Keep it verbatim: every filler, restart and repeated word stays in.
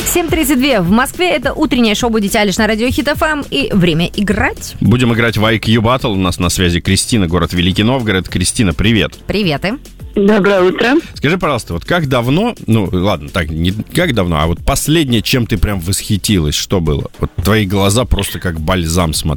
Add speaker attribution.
Speaker 1: семь тридцать два в Москве. Это утреннее шоу «Будете Алиш» на радио Хит эф эм. И время играть.
Speaker 2: Будем играть в ай кью Battle. У нас на связи Кристина, город Великий Новгород. Кристина, привет.
Speaker 1: Приветы.
Speaker 3: Доброе утро.
Speaker 2: Скажи, пожалуйста, вот как давно, ну ладно, так, не как давно, а вот последнее, чем ты прям восхитилась, что было? Вот твои глаза просто как бальзам